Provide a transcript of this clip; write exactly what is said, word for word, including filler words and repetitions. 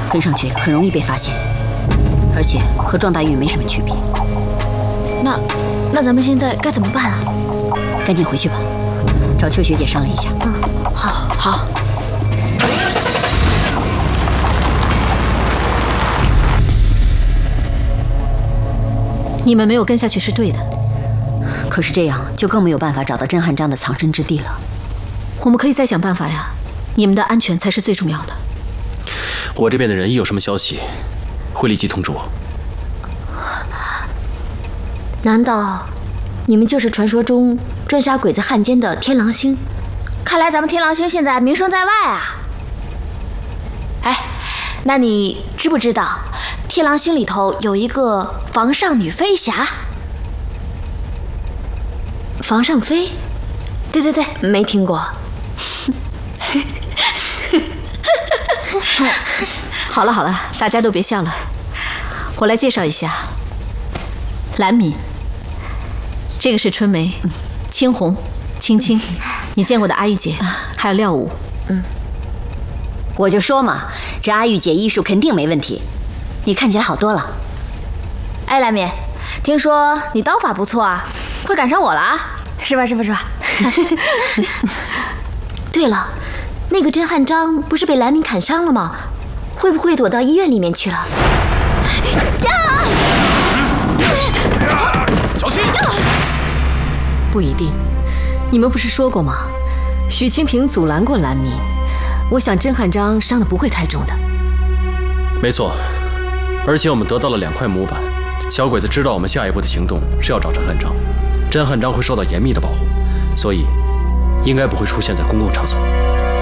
跟上去很容易被发现，而且和撞大运没什么区别。 那，那咱们现在该怎么办啊？ 赶紧回去吧，找邱学姐商量一下。 嗯，好，好。 你们没有跟下去是对的， 可是这样就更没有办法找到甄汉章的藏身之地了。 我们可以再想办法呀，你们的安全才是最重要的。 我这边的人一有什么消息，会立即通知我。 难道你们就是传说中专杀鬼子汉奸的天狼星？看来咱们天狼星现在名声在外啊！哎，那你知不知道天狼星里头有一个房上女飞侠？房上飞？对对对，没听过。 好了好了，大家都别笑了，我来介绍一下。蓝敏，这个是春梅，青红，青青，你见过的阿玉姐，还有廖武。 嗯，我就说嘛，这阿玉姐医术肯定没问题，你看起来好多了。 哎，蓝敏，听说你刀法不错啊，快赶上我了啊，是吧是吧是吧？对了，那个甄汉章不是被蓝敏砍伤了吗？会不会躲到医院里面去了？ 小心！ 不一定，你们不是说过吗？许清平阻拦过蓝敏，我想甄汉章伤的不会太重的。 没错，而且我们得到了两块模板，小鬼子知道我们下一步的行动是要找甄汉章，甄汉章会受到严密的保护，所以应该不会出现在公共场所。